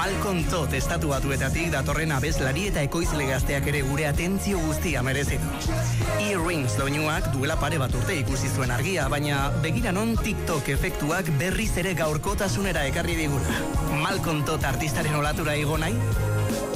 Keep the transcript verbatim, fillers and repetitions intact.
Malcolm Todd estatu batuetatik datorren abeslari eta ekoizle gazteak ere gure atentzio guztia merezi du. Earrings doinuak duela pare bat urte ikusi zuen argia, baina begira non TikTok efektuak berriz ere gaurkotasunera ekarri diguna. Malcolm Todd artistaren olatura igo nahi?